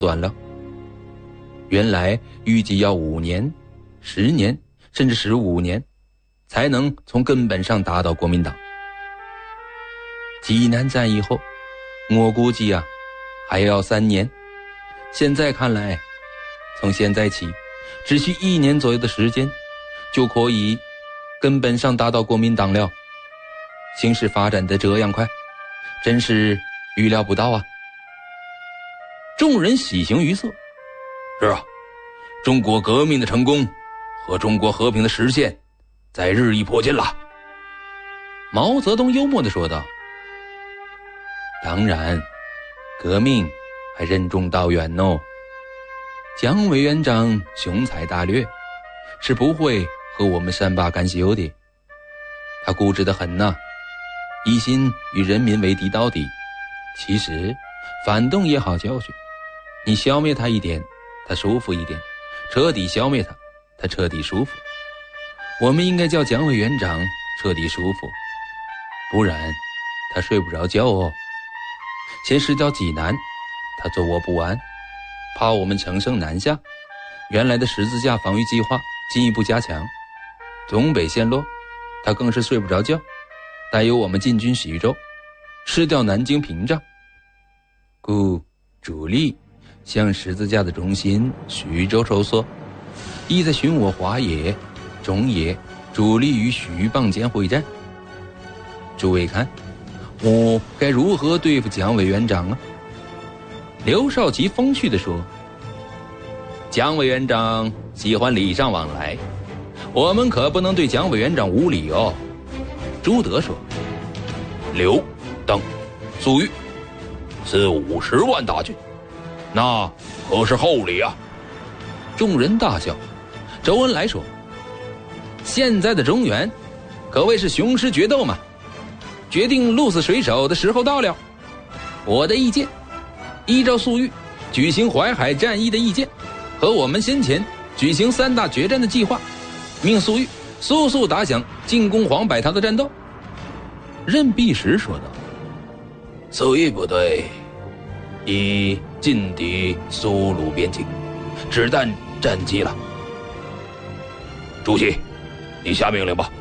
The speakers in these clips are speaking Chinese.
断了。原来预计要5年、10年，甚至15年，才能从根本上打倒国民党。济南战役后，我估计还要3年。现在看来，从现在起，只需1年左右的时间，就可以根本上打倒国民党了。形势发展得这样快，真是预料不到啊！众人喜形于色。是啊，中国革命的成功和中国和平的实现在日益迫近了。毛泽东幽默地说道。当然，革命还任重道远哦。蒋委员长雄才大略，是不会和我们善罢甘休的。他固执得很呐，一心与人民为敌到底。其实反动也好教训，你消灭他一点，他舒服一点；彻底消灭他，他彻底舒服。我们应该叫蒋委员长彻底舒服，不然他睡不着觉哦。先失掉济南，他坐卧不安，怕我们乘胜南下，原来的十字架防御计划进一步加强。东北陷落，他更是睡不着觉，待由我们进军徐州，失掉南京屏障，故主力向十字架的中心徐州收缩，意在寻我华野、中野主力于徐蚌间会战。诸位看，我该如何对付蒋委员长啊？刘少奇风趣地说。蒋委员长喜欢礼尚往来，我们可不能对蒋委员长无礼哦。朱德说。刘、邓、粟裕是50万大军，那可是厚礼啊！众人大笑。周恩来说，现在的中原可谓是雄狮决斗嘛，决定鹿死谁手的时候到了。我的意见，依照粟裕举行淮海战役的意见和我们先前举行3大决战的计划，命粟裕速速打响进攻黄百韬的战斗。任弼时说道。粟裕部队已进抵苏鲁边境，只待战机了。主席，你下命令吧。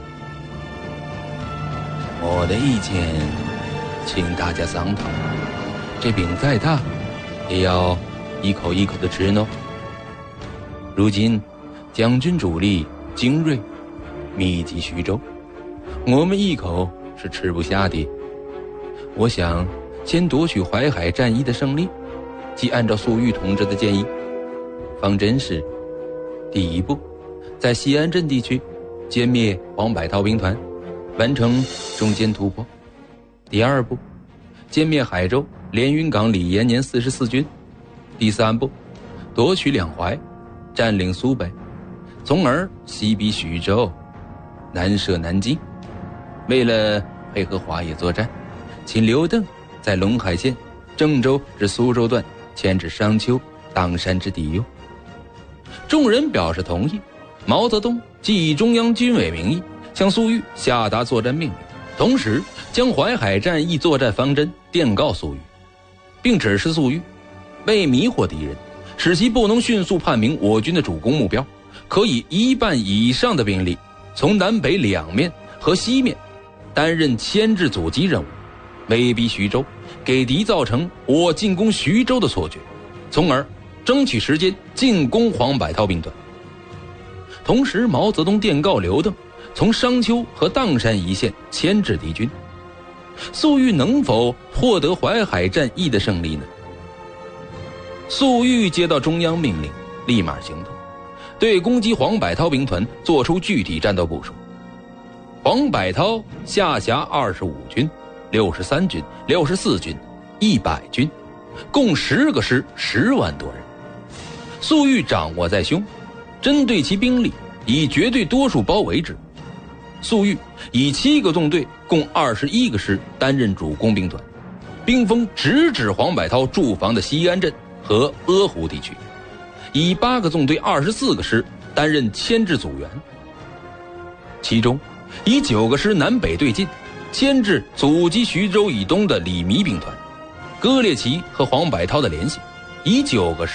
我的意见请大家商讨，这饼再大也要一口一口的吃喏。如今蒋军主力精锐密集徐州，我们一口是吃不下的。我想先夺取淮海战役的胜利，即按照粟裕同志的建议，方针是：第一步，在西安镇地区歼灭黄百韬兵团，完成中间突破；第二步，歼灭海州连云港李延年44军；第三步，夺取两淮，占领苏北，从而西逼徐州，南涉南京。为了配合华野作战，请刘邓在陇海线郑州至苏州段牵制商丘、砀山之敌哟。众人表示同意。毛泽东即以中央军委名义向粟裕下达作战命令，同时将淮海战役作战方针电告粟裕，并指示粟裕为迷惑敌人，使其不能迅速判明我军的主攻目标，可以1半以上的兵力从南北两面和西面担任牵制阻击任务，威逼徐州，给敌造成我进攻徐州的错觉，从而争取时间进攻黄百韬兵团。同时毛泽东电告刘邓，从商丘和砀山一线牵制敌军。粟裕能否获得淮海战役的胜利呢？粟裕接到中央命令，立马行动，对攻击黄百韬兵团做出具体战斗部署。黄百韬下辖25军、63军、64军、100军，共10个师，10万多人。粟裕掌握在胸，针对其兵力以绝对多数包围之。粟裕以7个纵队共21个师担任主攻兵团，兵锋直指黄百韬驻防的西安镇和阿湖地区，以8个纵队24个师担任牵制组员，其中以9个师南北对进，牵制阻击徐州以东的李弥兵团，割裂其和黄百韬的联系，以9个师